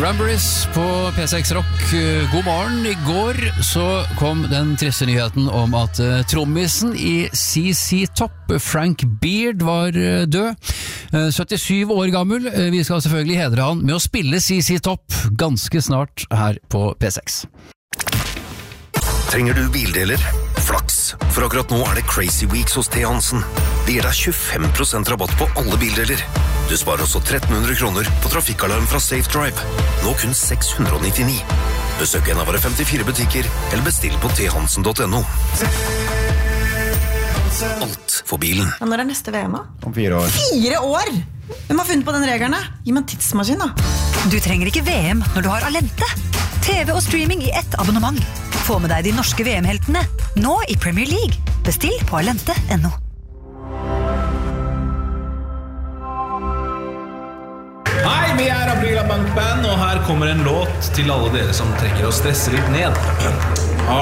Cranberries på P6 Rock. God morgen. I går så kom den triste nyheten om at trommisen i CC Top, Frank Beard, var død. 77 år gammel. Vi skal selvfølgelig hedre han med å spille CC Top ganske snart her på P6. Trenger du bildeler? Flaks, for akkurat nå er det Crazy Weeks hos T. Hansen. Det gir deg 25% rabatt på alle bildeler. Du sparer også 1300 kroner på trafikkalarm fra Safe Drive. Nå kun 699. Besøk en av våre 54 butikker, eller bestill på thansen.no. Alt for bilen. Ja, når er neste VM da? Om 4 år. 4 år? Hvem har funnet på den regelen? Gi meg en tidsmaskin da. Du trenger ikke VM når du har Alente. TV og streaming i ett abonnement. Få med deg de norske VM-heltene, nå i Premier League. Bestill på alente.no. Hei, vi er Aprila Bankband, og her kommer en låt til alle dere som trekker og stresser litt ned.